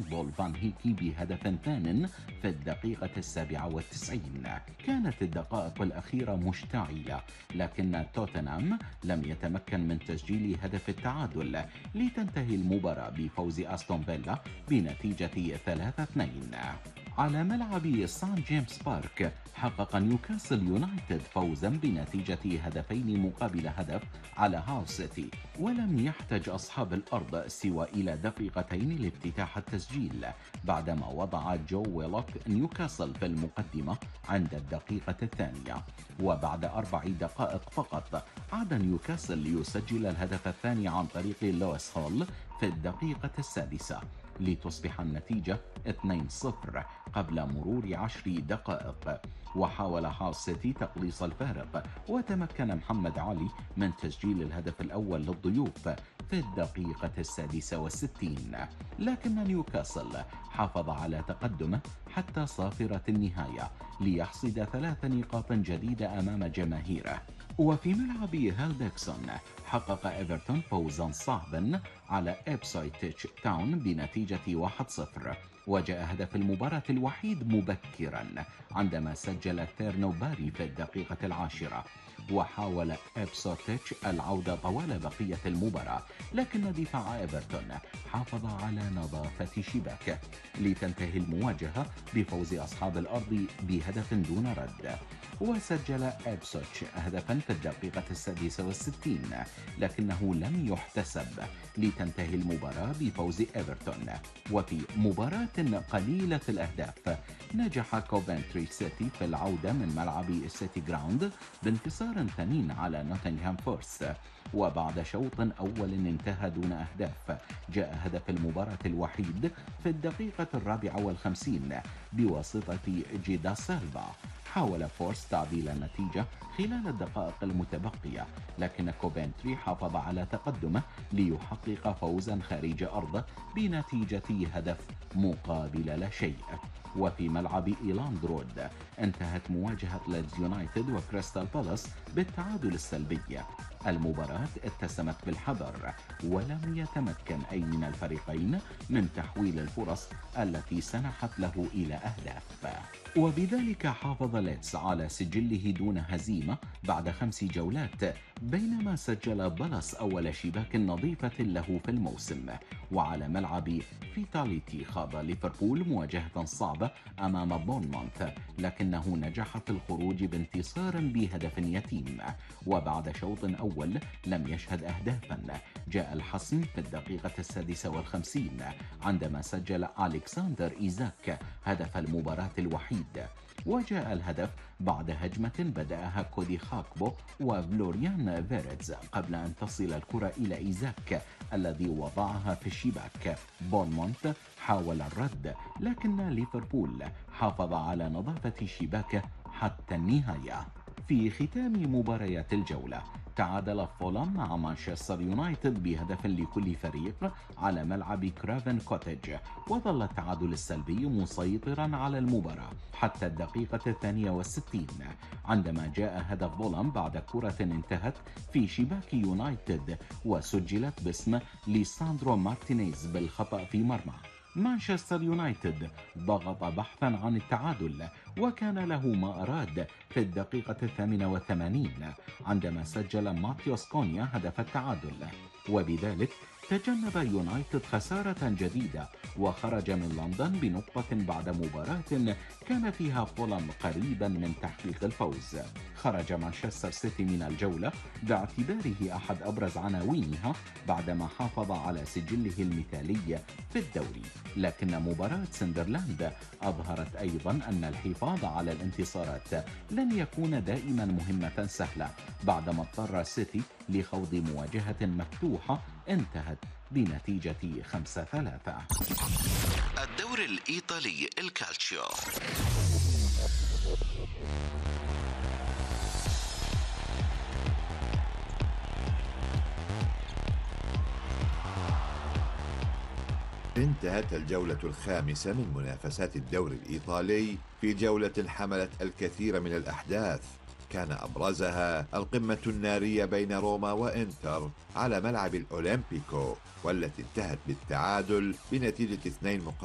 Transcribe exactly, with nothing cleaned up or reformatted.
هاندبول فان هيكي بهدف ثان في الدقيقة السابعة والتسعين. كانت الدقائق الأخيرة مشتعلة، لكن توتنهام لم يتمكن من تسجيل هدف التعادل لتنتهي المباراة بفوز أستون فيلا بنتيجة ثلاثة اثنين. على ملعب سان جيمس بارك حقق نيوكاسل يونايتد فوزا بنتيجة هدفين مقابل هدف على هاو سيتي، ولم يحتج أصحاب الأرض سوى إلى دقيقتين لافتتاح التسجيل بعدما وضع جو ويلوك نيوكاسل في المقدمة عند الدقيقة الثانية. وبعد أربع دقائق فقط عاد نيوكاسل ليسجل الهدف الثاني عن طريق لويس هول في الدقيقة السادسة لتصبح النتيجة اثنين صفر قبل مرور عشر دقائق. وحاول هال سيتي تقليص الفارق، وتمكن محمد علي من تسجيل الهدف الأول للضيوف في الدقيقة السادسة والستين، لكن نيوكاسل حافظ على تقدمه حتى صافرة النهاية ليحصد ثلاث نقاط جديدة أمام جماهيره. وفي ملعب هال ديكسون حقق إيفرتون فوزا صعبا على إبسويتش تاون بنتيجة واحد صفر، وجاء هدف المباراة الوحيد مبكرا عندما سجل تيرنو باري في الدقيقة العاشرة. وحاول إبسويتش العودة طوال بقية المباراة، لكن دفاع إيفرتون حافظ على نظافة شباكه لتنتهي المواجهة بفوز أصحاب الأرض بهدف دون رد. وسجل إبسويتش هدفا في الدقيقة السادسة والستين، لكنه لم يحتسب لتنتهي المباراة بفوز إيفرتون. وفي مباراة قليلة الأهداف نجح كوفنتري سيتي في العودة من ملعب السيتي جراوند بانتصار ثمين على نوتنغهام فورست. وبعد شوط أول انتهى دون أهداف جاء هدف المباراة الوحيد في الدقيقة الرابعة والخمسين بواسطة جيدا سيلفا. حاول فورس تعديل النتيجة خلال الدقائق المتبقية، لكن كوفنتري حافظ على تقدمه ليحقق فوزا خارج أرضه بنتيجة هدف مقابل لا شيء. وفي ملعب إيلاند رود انتهت مواجهة ليدز يونايتد وكريستال بالاس بالتعادل السلبي. المباراة اتسمت بالحذر، ولم يتمكن أي من الفريقين من تحويل الفرص التي سنحت له إلى أهداف، وبذلك حافظ ليدز على سجله دون هزيمة بعد خمس جولات، بينما سجل بالاس أول شباك نظيفة له في الموسم. وعلى ملعب فيتاليتي خاض ليفربول مواجهة صعبة أمام بورنموث، لكنه نجح في الخروج بانتصار بهدف يتيم. وبعد شوط أول لم يشهد أهدافا جاء الحسم في الدقيقة السادسة والخمسين عندما سجل ألكسندر إيزاك هدف المباراة الوحيد. وجاء الهدف بعد هجمة بدأها كودي خاكبو وفلوريان فيرتز قبل أن تصل الكرة إلى إيزاك الذي وضعها في الشباك. بورنموث حاول الرد، لكن ليفربول حافظ على نظافة شباكه حتى النهاية. في ختام مباريات الجولة تعادل فولام مع مانشستر يونايتد بهدف لكل فريق على ملعب كرافن كوتيج، وظل التعادل السلبي مسيطرا على المباراة حتى الدقيقة الثانية والستين عندما جاء هدف فولام بعد كرة انتهت في شباك يونايتد وسجلت باسم ليساندرو مارتينيز بالخطأ في مرمى. مانشستر يونايتد ضغط بحثا عن التعادل، وكان له ما أراد في الدقيقة الثامنة والثمانين عندما سجل ماتيوس كونيا هدف التعادل، وبذلك تجنب يونايتد خسارة جديدة وخرج من لندن بنقطة بعد مباراة كان فيها فولام قريبا من تحقيق الفوز. خرج مانشستر سيتي من الجولة باعتباره أحد أبرز عناوينها بعدما حافظ على سجله المثالي في الدوري، لكن مباراة سندرلاند أظهرت أيضا أن الحفاظ على الانتصارات لن يكون دائما مهمة سهلة بعدما اضطر سيتي لخوض مواجهة مفتوحة انتهت بنتيجة خمسة ثلاثة. الدوري الإيطالي الكالتشيو. انتهت الجولة الخامسة من منافسات الدوري الإيطالي في جولة حملت الكثير من الأحداث، كان أبرزها القمة النارية بين روما وإنتر على ملعب الأولمبيكو، والتي انتهت بالتعادل بنتيجة اثنين مقابل